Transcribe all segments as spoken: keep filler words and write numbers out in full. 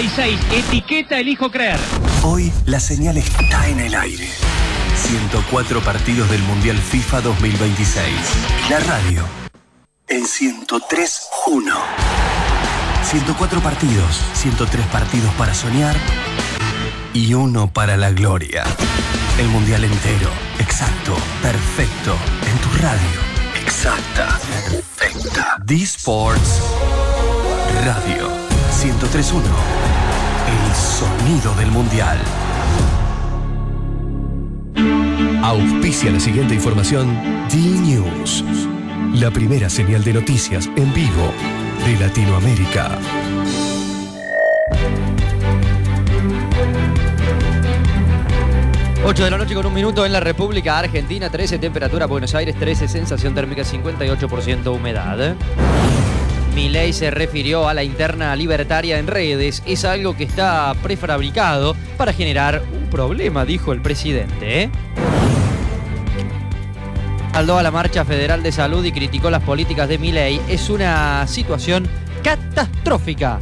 y seis. Etiqueta Elijo Creer. Hoy la señal está en el aire. ciento cuatro partidos del Mundial FIFA dos mil veintiséis. La radio en ciento tres punto uno. ciento cuatro partidos, ciento tres partidos para soñar y uno para la gloria. El Mundial entero, exacto, perfecto, en tu radio. Exacta, perfecta. D-Sports Radio ciento tres punto uno. El sonido del Mundial. Auspicia la siguiente información D-News, la primera señal de noticias en vivo de Latinoamérica. ocho de la noche con un minuto en la República Argentina, trece temperatura, Buenos Aires trece, sensación térmica cincuenta y ocho por ciento humedad. Milei se refirió a la interna libertaria en redes, es algo que está prefabricado para generar un problema, dijo el presidente. ¿eh? Respaldó a la Marcha Federal de Salud y criticó las políticas de Milei. Es una situación catastrófica.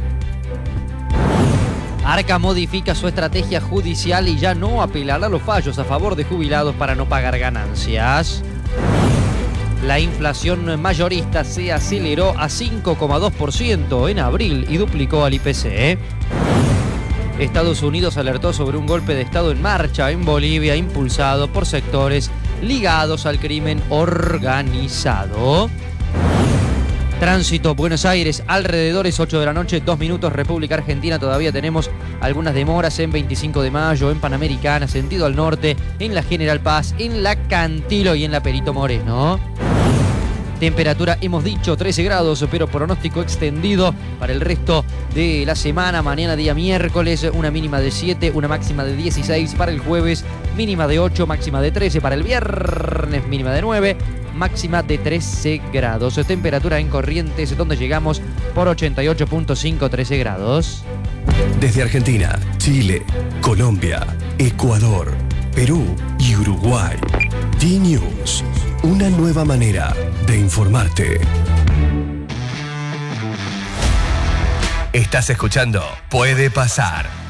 Arca modifica su estrategia judicial y ya no apelará a los fallos a favor de jubilados para no pagar ganancias. La inflación mayorista se aceleró a cinco coma dos por ciento en abril y duplicó al I P C. Estados Unidos alertó sobre un golpe de Estado en marcha en Bolivia impulsado por sectores ligados al crimen organizado. Tránsito, Buenos Aires, alrededores ocho de la noche, dos minutos, República Argentina. Todavía tenemos algunas demoras en veinticinco de mayo, en Panamericana, sentido al norte, en la General Paz, en la Cantilo y en la Perito Moreno. Temperatura, hemos dicho, trece grados, pero pronóstico extendido para el resto de la semana. Mañana, día miércoles, una mínima de siete, una máxima de dieciséis. Para el jueves, mínima de ocho, máxima de trece. Para el viernes, mínima de nueve, máxima de trece grados. Temperatura en Corrientes, donde llegamos por ochenta y ocho punto cinco, trece grados. Desde Argentina, Chile, Colombia, Ecuador, Perú y Uruguay. D-News, una nueva manera de informarte. Estás escuchando Puede Pasar.